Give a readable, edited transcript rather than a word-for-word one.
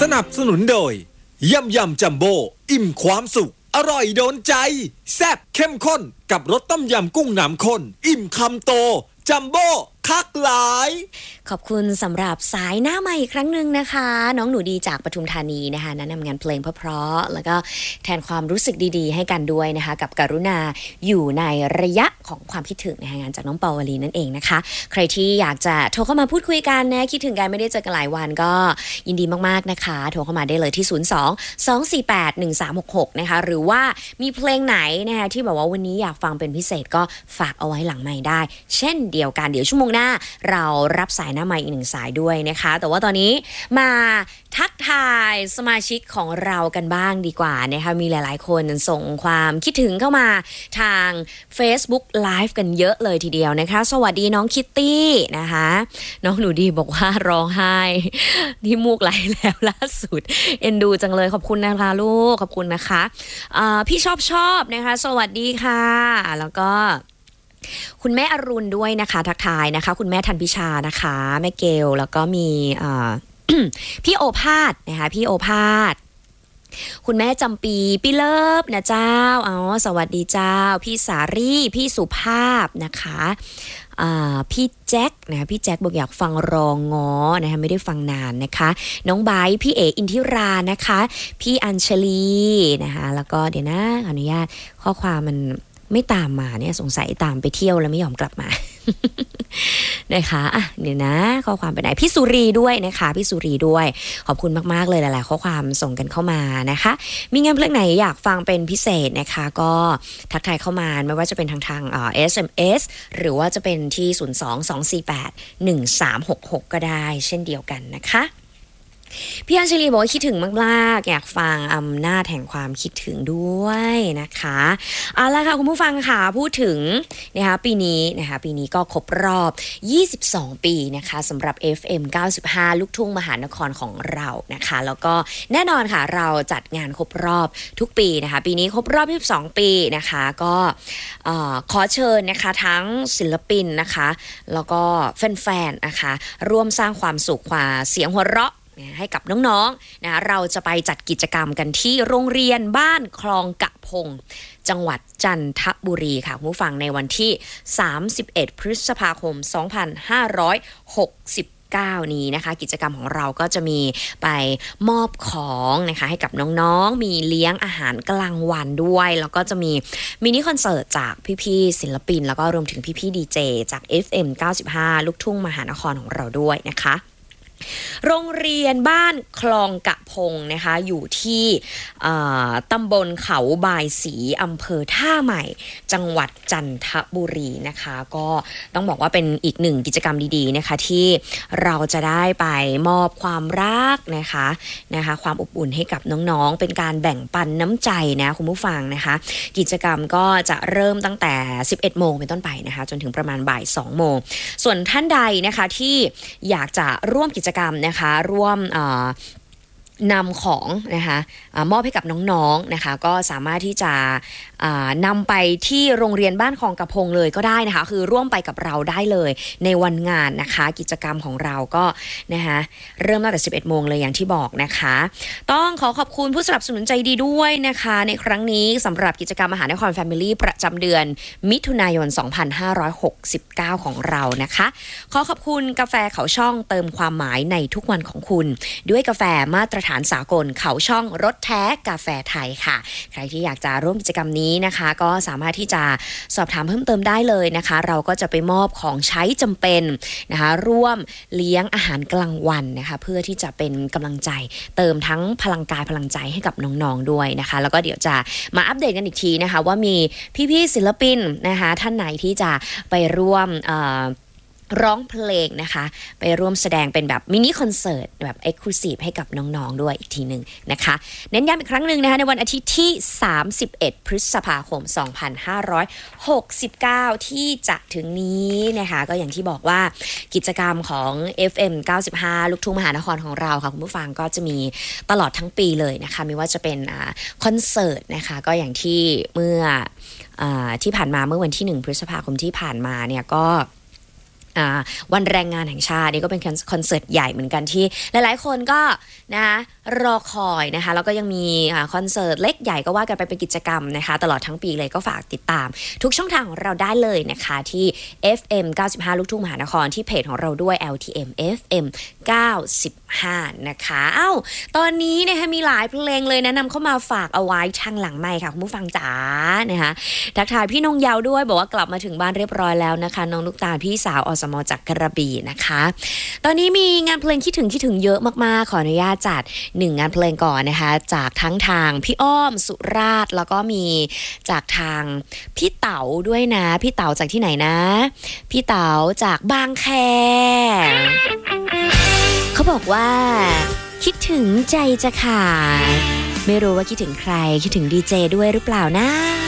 สนับสนุนโดยยำจัมโบ้อิ่มความสุขอร่อยโดนใจแซ่บเข้มข้นกับรสต้มยำกุ้งน้ำข้นอิ่มคำโตจัมโบ้คักหลายขอบคุณสำหรับสายหน้าใหม่อีกครั้งหนึ่งนะคะน้องหนูดีจากปทุมธานีนะคะแนะนำงานเพลงเพราะๆแล้วก็แทนความรู้สึกดีๆให้กันด้วยนะคะกับกรุณาอยู่ในระยะของความคิดถึงนะคะงานจากน้องเปาวลีนั่นเองนะคะใครที่อยากจะโทรเข้ามาพูดคุยกันนะคิดถึงกันไม่ได้เจอกันหลายวันก็ยินดีมากๆนะคะโทรเข้ามาได้เลยที่02-248-1366นะคะหรือว่ามีเพลงไหนนะคะที่แบบว่าวันนี้อยากฟังเป็นพิเศษก็ฝากเอาไว้หลังไมค์ได้เช่นเดียวกันเดี๋ยวชั่วโมงหน้าเรารับสายหน้าไมค์อีกหนึ่งสายด้วยนะคะแต่ว่าตอนนี้มาทักทายสมาชิกของเรากันบ้างดีกว่านะคะมีหลายๆคนส่งความคิดถึงเข้ามาทาง Facebook Live กันเยอะเลยทีเดียวนะคะสวัสดีน้องคิตตี้นะคะน้องหนูดีบอกว่าร้องไห้ที่มูกไหลแล้วล่าสุดเอ็นดูจังเลยขอบคุณนะคะลูกขอบคุณนะคะพี่ชอบนะคะสวัสดีค่ะแล้วก็คุณแม่อรุณด้วยนะคะทักทายนะคะคุณแม่ธันพิชานะคะแม่เกลแล้วก็มีพี่โอภาสนะคะพี่โอภาสคุณแม่จำปีพี่เลิฟนะเจ้าสวัสดีเจ้าพี่สารีพี่สุภาพนะคะพี่แจ็คนะคะพี่แจ็คบอกอยากฟังรองง้อนะคะไม่ได้ฟังนานนะคะน้องไบร์ทพี่เออินทิรานะคะพี่อัญชลีนะคะแล้วก็เดี๋ยวนะอนุญาตข้อความมันไม่ตามมาเนี่ยสงสัยตามไปเที่ยวแล้วไม่ยอมกลับมา นะคะเดี๋ยวนะข้อความไปไหนพี่สุรีด้วยนะคะพี่สุรีด้วยขอบคุณมากๆเลยหลายๆข้อความส่งกันเข้ามานะคะมีงานเพลงไหนอยากฟังเป็นพิเศษนะคะก็ทักทายเข้ามาไม่ว่าจะเป็นทางSMS หรือว่าจะเป็นที่02-248-1366ก็ได้เช่นเดียวกันนะคะพี่อัญชลีบอกว่าคิดถึงมากๆอยากฟังอำนาจแห่งความคิดถึงด้วยนะคะเอาล่ะค่ะคุณผู้ฟังค่ะพูดถึงนะคะปีนี้ก็ครบรอบ22ปีนะคะสำหรับ FM 95ลูกทุ่งมหานครของเรานะคะแล้วก็แน่นอนค่ะเราจัดงานครบรอบทุกปีนะคะปีนี้ครบรอบ22ปีนะคะก็ขอเชิญนะคะทั้งศิลปินนะคะแล้วก็แฟนๆนะคะร่วมสร้างความสุขความเสียงหัวเราะให้กับน้องๆนะเราจะไปจัดกิจกรรมกันที่โรงเรียนบ้านคลองกะพงจังหวัดจันทบุรีค่ะผู้ฟังในวันที่31พฤษภาคม2569นี้นะคะกิจกรรมของเราก็จะมีไปมอบของนะคะให้กับน้องๆมีเลี้ยงอาหารกลางวันด้วยแล้วก็จะมีมินิคอนเสิร์ตจากพี่ๆศิลปินแล้วก็รวมถึงพี่ๆดีเจจาก FM 95ลูกทุ่งมหานครของเราด้วยนะคะโรงเรียนบ้านคลองกะพงนะคะอยู่ที่ตำบลเขาบายศรีอำเภอท่าใหม่จังหวัดจันทบุรีนะคะก็ต้องบอกว่าเป็นอีกหนึ่งกิจกรรมดีๆนะคะที่เราจะได้ไปมอบความรักนะคะความอบอุ่นให้กับน้องๆเป็นการแบ่งปันน้ำใจนะคุณผู้ฟังนะคะกิจกรรมก็จะเริ่มตั้งแต่ 11 โมงเป็นต้นไปนะคะจนถึงประมาณบ่าย 2 โมงส่วนท่านใดนะคะที่อยากจะร่วมกิจกรรมนะคะร่วมนำของนะคะมอบให้กับน้องๆนะคะก็สามารถที่จะนำไปที่โรงเรียนบ้านคลองกะพงเลยก็ได้นะคะคือร่วมไปกับเราได้เลยในวันงานนะคะกิจกรรมของเราก็นะคะเริ่มตั้งแต่ 11 โมงเลยอย่างที่บอกนะคะต้องขอบคุณผู้สนับสนุนใจดีด้วยนะคะในครั้งนี้สำหรับกิจกรรมมหานคร Family ประจำเดือนมิถุนายน 2569 ของเรานะคะขอบคุณกาแฟเขาช่องเติมความหมายในทุกวันของคุณด้วยกาแฟมาตรฐานสากลเขาช่องรสแท้กาแฟไทยค่ะใครที่อยากจะร่วมกิจกรรมนี้นะคะก็สามารถที่จะสอบถามเพิ่มเติมได้เลยนะคะเราก็จะไปมอบของใช้จำเป็นนะคะร่วมเลี้ยงอาหารกลางวันนะคะเพื่อที่จะเป็นกำลังใจเติมทั้งพลังกายพลังใจให้กับน้องๆด้วยนะคะแล้วก็เดี๋ยวจะมาอัปเดตกันอีกทีนะคะว่ามีพี่ๆศิลปินนะคะท่านไหนที่จะไปร่วมร้องเพลงนะคะไปร่วมแสดงเป็นแบบมินิคอนเสิร์ตแบบ Exclusive ให้กับน้องๆด้วยอีกทีนึงนะคะเน้นย้ำอีกครั้งนึงนะคะในวันอาทิตย์ที่31พฤษภาคม2569ที่จะถึงนี้นะคะก็อย่างที่บอกว่ากิจกรรมของ FM 95ลูกทุ่งมหานครของเราค่ะคุณผู้ฟังก็จะมีตลอดทั้งปีเลยนะคะไม่ว่าจะเป็นคอนเสิร์ตนะคะก็อย่างที่เมื่อที่ผ่านมาเมื่อวันที่1พฤษภาคมที่ผ่านมาเนี่ยก็วันแรงงานแห่งชาตินี่ก็เป็นคอนเสิร์ตใหญ่เหมือนกันที่หลายๆคนก็นะรอคอยนะคะแล้วก็ยังมีคอนเสิร์ตเล็กใหญ่ก็ว่ากันไปเป็นกิจกรรมนะคะตลอดทั้งปีเลยก็ฝากติดตามทุกช่องทางของเราได้เลยนะคะที่ FM 95 ลูกทุ่งมหานครที่เพจของเราด้วย LTM FM 95 นะคะตอนนี้นะคะมีหลายเพลงเลยแนะนำเข้ามาฝากเอาไว้ทางหลังไมค์ค่ะคุณผู้ฟังจ๋านะคะทักทายพี่นงเยาวด้วยบอกว่ากลับมาถึงบ้านเรียบร้อยแล้วนะคะน้องลูกตาลพี่สาวอสมจากกระบี่นะคะตอนนี้มีงานเพลงคิดถึงเยอะมากๆขออนุญาตจัด1งานเพลงก่อนนะคะจากทั้งทางพี่อ้อมสุราษฎร์แล้วก็มีจากทางพี่เต๋าด้วยนะพี่เต๋าจากที่ไหนนะพี่เต๋าจากบางแคเขาบอกว่าคิดถึงใจจะขาดไม่รู้ว่าคิดถึงใครคิดถึงดีเจด้วยหรือเปล่านะ